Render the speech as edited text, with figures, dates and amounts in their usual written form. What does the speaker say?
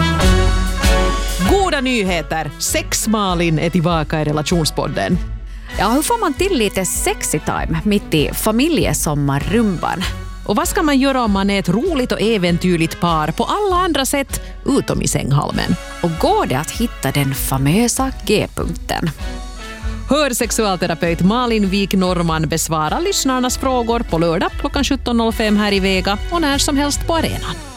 Goda nyheter! Sex-Malin är tillbaka i relationspodden. Ja, hur får man till lite sexy time mitt i familjesommarrumban? Och vad ska man göra om man är ett roligt och äventyrligt par på alla andra sätt utom i sänghalmen? Och går det att hitta den famösa G-punkten? Hör sexualterapeut Malin Wik Norman besvara lyssnarnas frågor på lördag klockan 17.05 här i Vega och när som helst på arenan.